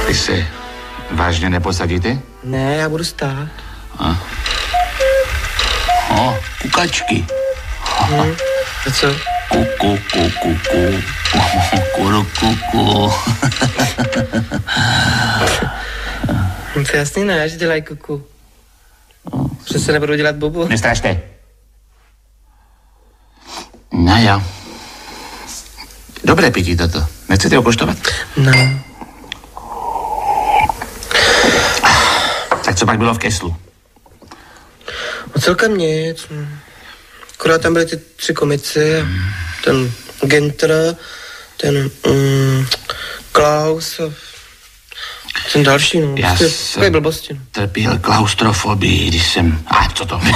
Vy se vážně neposadíte? Ne, já budu stát. Kukačky. A co? Kuku. To je jasný, ne, že dělají kuku. Přece nebudu dělat bubu. Nestrašte. No jo. Dobré pití toto. Nechcete ho koštovat? No. Tak co pak bylo v keslu? No celkem nic. Akorát tam byly ty 3 komici a ten Ginter, ten Klaus a ten další, no. Já Takové blbosti, no. Trpěl klaustrofobii, když jsem... co to?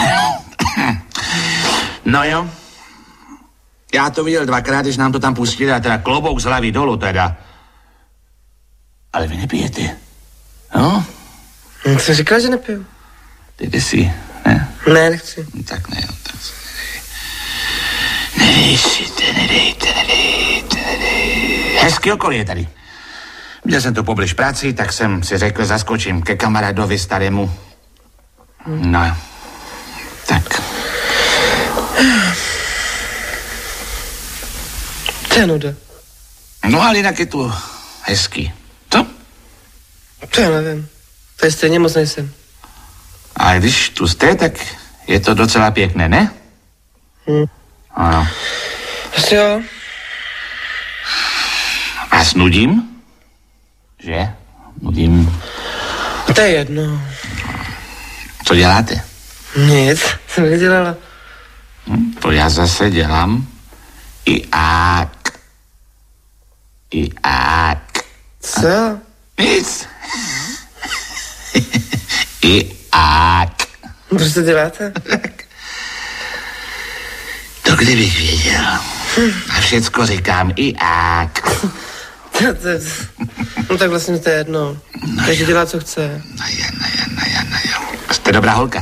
No jo. Já to viděl 2krát, když nám to tam pustili, a teda klobouk z hlavy dolů teda. Ale vy nepijete, no? Jsem říkal, že nepiju. Dejte si, ne? Ne, nechci. Tak ne, tak se nedejte. Hezký okolí je tady. Viděl jsem to poblíž práci, tak jsem si řekl, zaskočím ke kamarádovi starému. No, tak. To je nuda. No, ale jinak je tu hezký. Co? To já nevím. To je stejně moc nejsem. A když tu jste, tak je to docela pěkné, ne? Ano. Asi jo. A snudím? Že? Nudím. To je jedno. Co děláte? Nic, jsem nedělala. To já zase dělám. I ák. Co? Nic. I ák. Proč to děláte? To kdybych věděl. A všecko říkám i ák. No tak vlastně to je jedno. Každý dělá, co chce. No jo. Jste dobrá holka.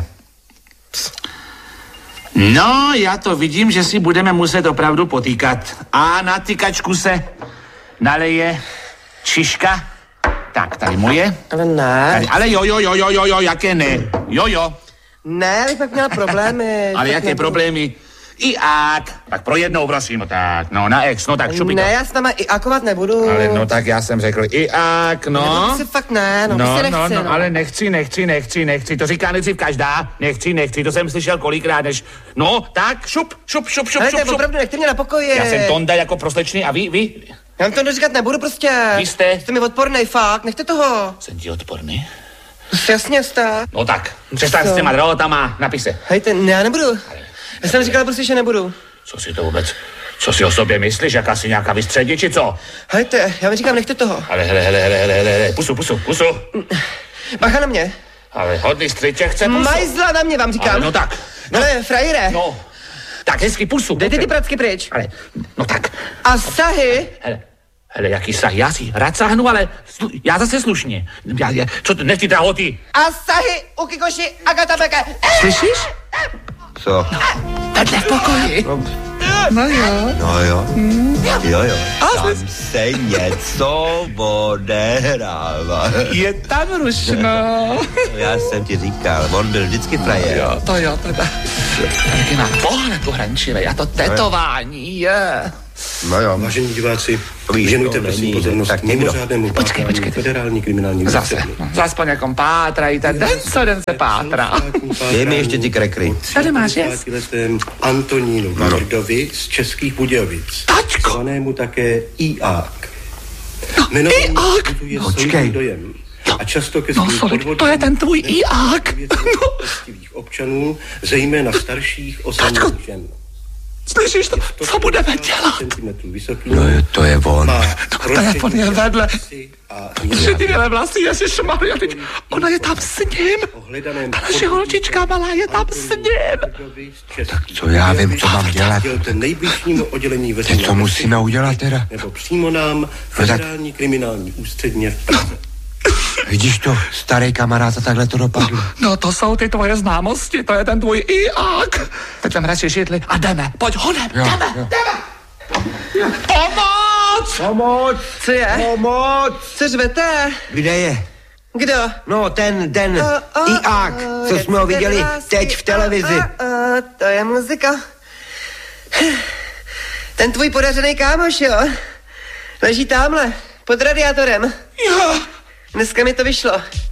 No, já to vidím, že si budeme muset opravdu potýkat. A na tykačku se naleje Čiška. Tak, tady moje. Ale ne. Tady, ale jo, jaké ne? Jo. Ne, bych pak měla problémy. Ale jaké problémy? I ák. Tak pro jednou, prosím, tak, no, na ex, no tak šupi to. Ne, já s náma i akovat nebudu. Ale no tak já jsem řekl i ák, no. Si fakt ne, no, nechci, no. Ale nechci, to říká nejdřív každá, nechci, to jsem slyšel kolikrát, než, no, tak, šup. Ale to je opravdu, nechte mě na pokoji. Já jsem Tonda jako proslečný a vy? Já vám to říkat nebudu prostě. Vy jste? Jste mi odpornej, fakt, nechte toho. Jsem ti odporný? Jasně jste. No tak, přestaň s těma drahotama, napise. Hejte, já nebudu. Já jsem říkala prostě, že nebudu. Co si o sobě myslíš, jaká si nějaká vystředí, či co? Hejte, já vám říkám, nechte toho. Ale hele, pusu. Bacha na mě. Ale hodný střiček chce pusu. Majzla na mě, vám říkám. Ale no tak. No. Ale frajire. No, tak hezky pusu. Dejte ty pracky pryč. Ale, no tak. A sahy. Hele, jaký sah, já si rád sáhnu, ale já zase slušně. Co to, nech ty drahoty. A sahy, ukikoši, agatabeke. Slyšíš? Co? Takhle v pokoji. No jo. Jo. Tam se něco odehrává. Je tam rušno. Já jsem ti říkal, on byl vždycky frajer. Jo, to teda. Taky má pohled uhrančivý a to tetování je. No jo. Vážení diváci, Víš, věnujte to prosím není, pozornost tak někdo. mimořádnému pátrání federální kriminální Zase, zaspoň jakom pátrají, ten den se pátrá. Dej mi ještě ty krekry. Tady máš, jes? Antonínu Vardovi z Českých Budějovic. Tačko! Zvanému také Iák. No, Iák! Počkej. Dojem. A často ke svým podvodům, to je ten tvůj Iák. poctivých občanů, zejména starších osamělých žen. Slyšíš to? Co budeme dělat? No to je on. Telefon je vedle. Šedivě vlasy, ježišmarja, teď ona je tam s ním. Ta naše holčička malá je tam s ním. Tak co já vím, co mám dělat. Teď co musíme udělat teda? Nebo přímo nám federální kriminální ústředně v Praze. Vidíš to, starý kamarád, a takhle to dopadlo. No to jsou ty tvoje známosti, to je ten tvůj Iák. Teď tam radši židli a jdeme, pojď honem, jdeme. Pomoc! Pomoc! Co je? Pomoc! Co řvete? Kde je? Kdo? No, ten Iák, co jsme ho viděli teď v televizi. To je muzika. Ten tvůj podařený kámoš, jo? Leží támhle, pod radiátorem. Jo. Dneska mi to vyšlo.